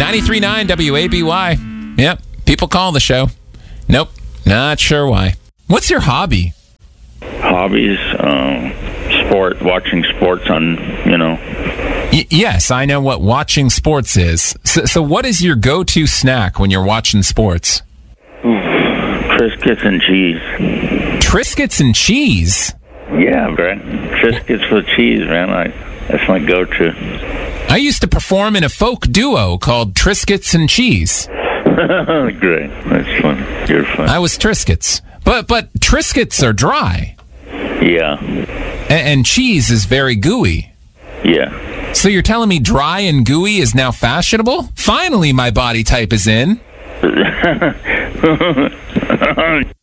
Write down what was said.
93.9 WABY. Yep, people call the show. Nope, not sure why. What's your hobby? Hobbies, watching sports on, Yes, I know what watching sports is. So what is your go-to snack when you're watching sports? Triscuits and cheese. Triscuits and cheese? Yeah, Brett. Triscuits with cheese, man. That's my go-to. I used to perform in a folk duo called Triscuits and Cheese. Great. That's fun. You're fun. I was Triscuits. But Triscuits are dry. Yeah. And cheese is very gooey. Yeah. So you're telling me dry and gooey is now fashionable? Finally, my body type is in.